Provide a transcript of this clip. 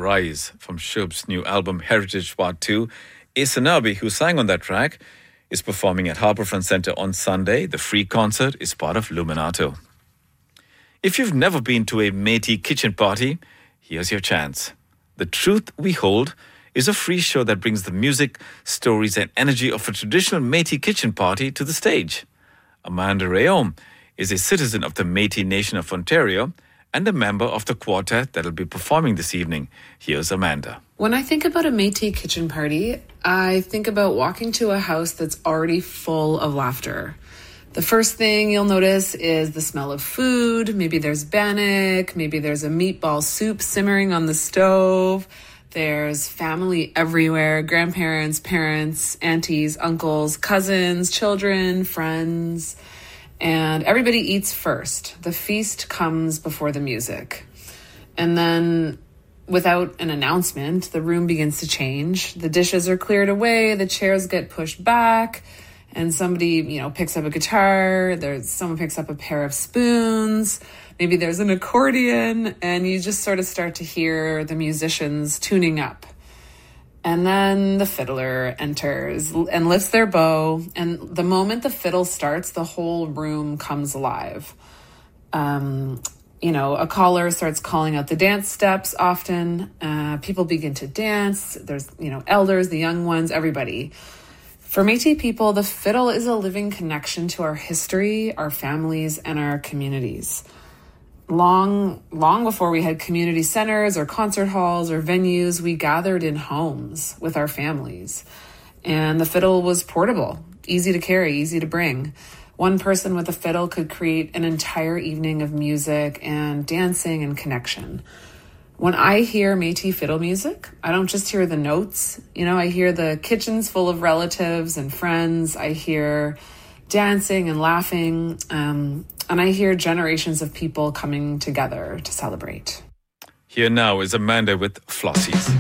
Rise from Shub's new album Heritage Part 2. Asanabi, who sang on that track, is performing at Harbourfront Centre on Sunday. The free concert is part of Luminato. If you've never been to a Métis kitchen party, here's your chance. The Truth We Hold is a free show that brings the music, stories and energy of a traditional Métis kitchen party to the stage. Amanda Rayom is a citizen of the Métis Nation of Ontario and a member of the quartet that will be performing this evening. Here's Amanda. When I think about a Métis kitchen party, I think about walking to a house that's already full of laughter. The first thing you'll notice is the smell of food. Maybe there's bannock, maybe there's a meatball soup simmering on the stove. There's family everywhere, grandparents, parents, aunties, uncles, cousins, children, friends. And everybody eats first. The feast comes before the music. And then, without an announcement, the room begins to change. The dishes are cleared away, the chairs get pushed back, and somebody, picks up a guitar, someone picks up a pair of spoons, maybe there's an accordion, and you just sort of start to hear the musicians tuning up. And then the fiddler enters and lifts their bow. And the moment the fiddle starts, the whole room comes alive. A caller starts calling out the dance steps often. People begin to dance. There's, elders, the young ones, everybody. For Métis people, the fiddle is a living connection to our history, our families, and our communities. Long before we had community centers or concert halls or venues, we gathered in homes with our families. And the fiddle was portable, easy to carry, easy to bring. One person with a fiddle could create an entire evening of music and dancing and connection. When I hear Métis fiddle music, I don't just hear the notes. I hear the kitchens full of relatives and friends. I hear dancing and laughing. And I hear generations of people coming together to celebrate. Here now is Amanda with Flossies.